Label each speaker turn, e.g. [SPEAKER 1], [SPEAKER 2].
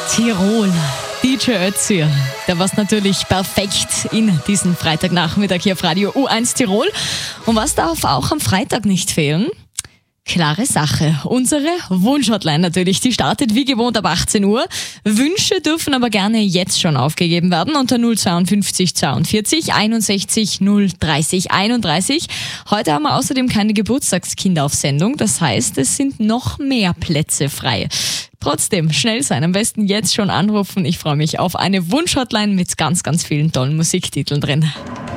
[SPEAKER 1] Tirol, DJ Ötzi. Der war's natürlich perfekt in diesen Freitagnachmittag hier auf Radio U1 Tirol. Und was darf auch am Freitag nicht fehlen? Klare Sache. Unsere Wunschhotline natürlich, die startet wie gewohnt ab 18 Uhr. Wünsche dürfen aber gerne jetzt schon aufgegeben werden unter 052 42 61 030 31. Heute haben wir außerdem keine Geburtstagskinder auf Sendung, das heißt, es sind noch mehr Plätze frei. Trotzdem, schnell sein, am besten jetzt schon anrufen. Ich freue mich auf eine Wunschhotline mit ganz, ganz vielen tollen Musiktiteln drin.